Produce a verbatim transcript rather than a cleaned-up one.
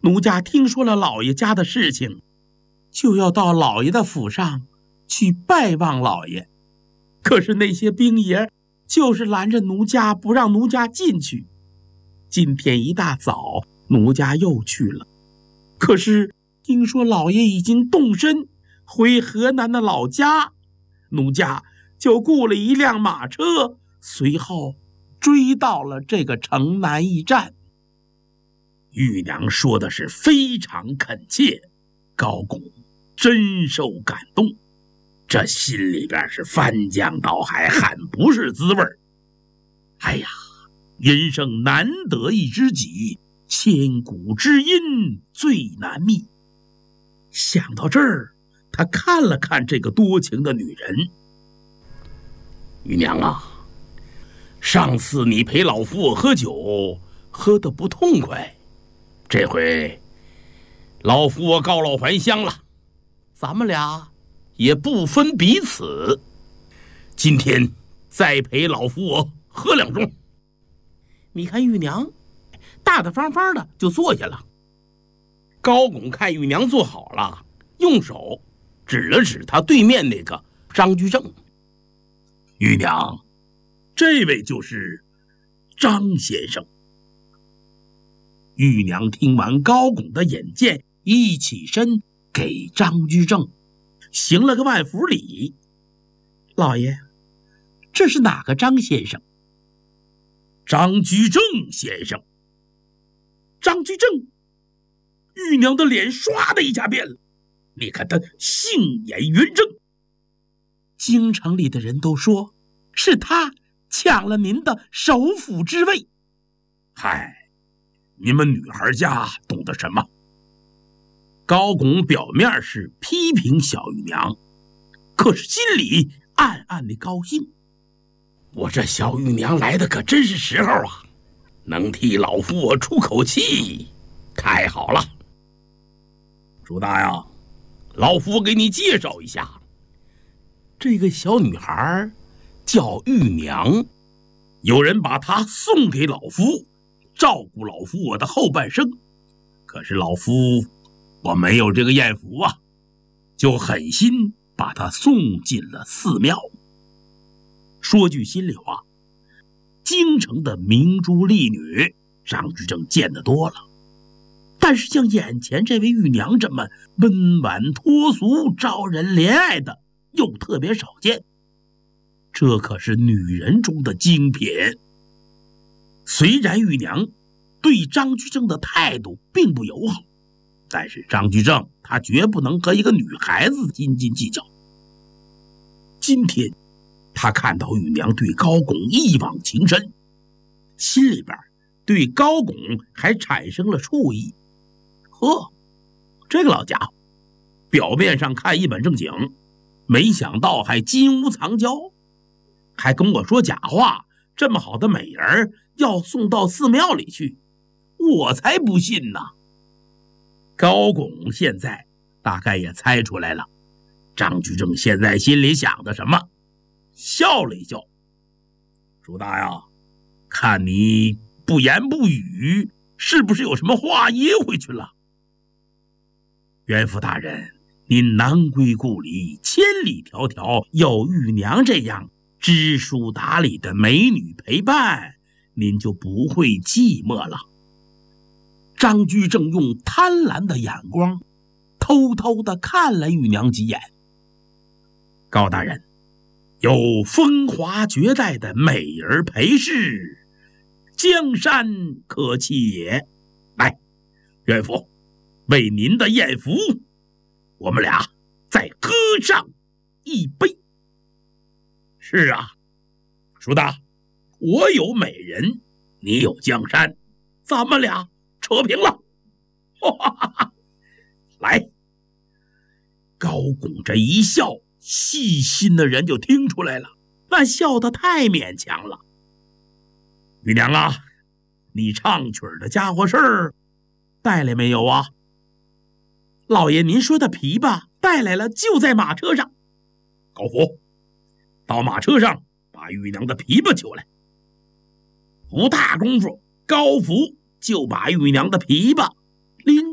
奴家听说了老爷家的事情，就要到老爷的府上去拜望老爷。可是那些兵爷就是拦着奴家，不让奴家进去。今天一大早，奴家又去了，可是听说老爷已经动身回河南的老家，奴家就雇了一辆马车，随后追到了这个城南驿站。玉娘说的是非常恳切，高拱真受感动，这心里边是翻江倒海，很不是滋味。哎呀，人生难得一知己，千古知音最难觅。想到这儿，他看了看这个多情的女人。玉娘啊，上次你陪老夫我喝酒喝得不痛快，这回老夫我告老还乡了，咱们俩也不分彼此，今天再陪老夫我喝两盅。你看玉娘大大方方的就坐下了。高拱看玉娘坐好了，用手指了指他对面那个张居正。玉娘，这位就是张先生。玉娘听完高拱的引荐，一起身给张居正行了个万福礼。老爷，这是哪个张先生？张居正先生。张居正，玉娘的脸唰的一下变了。你看他杏眼圆睁，京城里的人都说是他抢了您的首辅之位。嗨，你们女孩家懂得什么？高拱表面是批评小玉娘，可是心里暗暗的高兴。我这小玉娘来的可真是时候啊，能替老夫我出口气，太好了。朱大呀，老夫给你介绍一下，这个小女孩叫玉娘，有人把她送给老夫，照顾老夫我的后半生。可是老夫我没有这个艳福啊，就狠心把她送进了寺庙。说句心里话，京城的明珠丽女张居正见得多了，但是像眼前这位玉娘这么温婉脱俗、招人怜爱的又特别少见。这可是女人中的精品。虽然玉娘对张居正的态度并不友好，但是张居正他绝不能和一个女孩子斤斤计较。今天他看到玉娘对高拱一往情深，心里边对高拱还产生了醋意。呵，这个老家伙表面上看一本正经，没想到还金屋藏娇，还跟我说假话，这么好的美人要送到寺庙里去，我才不信呢。高拱现在大概也猜出来了张居正现在心里想的什么，笑了一笑。朱大呀，看你不言不语，是不是有什么话噎回去了？元福大人，您南归故里，千里迢迢，有玉娘这样知书达理的美女陪伴，您就不会寂寞了。张居正用贪婪的眼光偷偷地看了玉娘几眼。高大人，有风华绝代的美人陪侍，江山可期也。来，元福，为您的艳福，我们俩再喝上一杯。是啊，叔大，我有美人，你有江山，咱们俩扯平了。来，高拱这一笑，细心的人就听出来了，那笑得太勉强了。玉娘啊，你唱曲的家伙事儿带来没有啊？老爷您说的琵琶带来了，就在马车上。高福，到马车上把玉娘的琵琶求来。不大功夫，高福就把玉娘的琵琶拎